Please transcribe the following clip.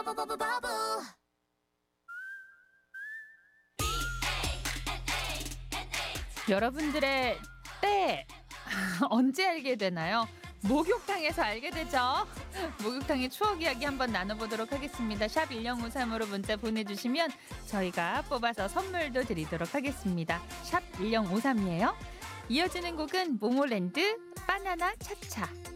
여러분들의 때 언제 알게 되나요? 목욕탕에서 알게 되죠. 목욕탕의 추억 이야기 한번 나눠보도록 하겠습니다. 샵 1053으로 문자 보내주시면 저희가 뽑아서 선물도 드리도록 하겠습니다. 샵 1053이에요. 이어지는 곡은 모모랜드 바나나 차차.